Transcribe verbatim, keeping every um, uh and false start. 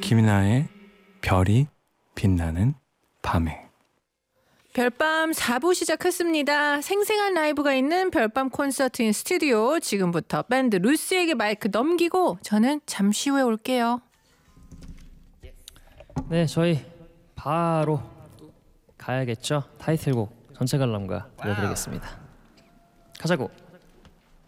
김이나의 별이 빛나는 밤에. 별밤 사 부 시작했습니다. 생생한 라이브가 있는 별밤 콘서트 인 스튜디오. 지금부터 밴드 루스에게 마이크 넘기고 저는 잠시 후에 올게요. 네, 저희 바로 가야겠죠. 타이틀곡 전체 관람가 들려드리겠습니다. 가자고.